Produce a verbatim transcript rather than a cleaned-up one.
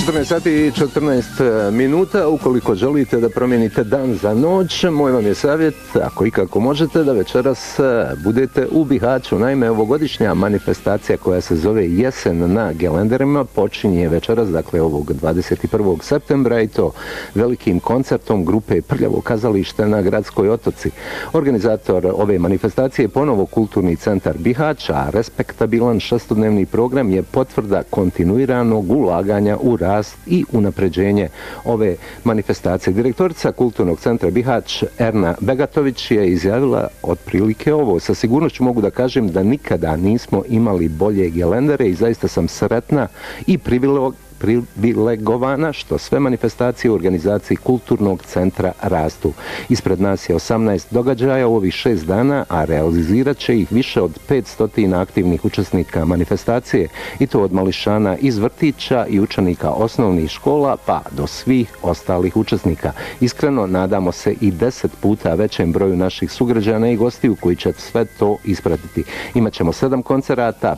četrnaest sati i četrnaest minuta. Ukoliko želite da promijenite dan za noć, moj vam je savjet, ako i kako možete, da večeras budete u Bihaću. Naime, ovogodišnja manifestacija koja se zove Jesen na Gelenderima počinje večeras, dakle ovog dvadeset prvog septembra, i to velikim koncertom grupe Prljavo kazalište na Gradskoj otoci. Organizator ove manifestacije je ponovo Kulturni centar Bihać, a respektabilan šestodnevni program je potvrda kontinuiranog ulaganja u rast i unapređenje ove manifestacije. Direktorica Kulturnog centra Bihać Erna Begatović je izjavila otprilike ovo: sa sigurnošću mogu da kažem da nikada nismo imali bolje gelendere i zaista sam sretna i privilegovana što sve manifestacije u organizaciji Kulturnog centra rastu. Ispred nas je osamnaest događaja u ovih šest dana, a realizirat će ih više od petsto aktivnih učesnika manifestacije, i to od mališana iz vrtića i učenika osnovnih škola pa do svih ostalih učesnika. Iskreno nadamo se i deset puta većem broju naših sugrađana i gostiju koji će sve to ispratiti. Imaćemo sedam koncerata,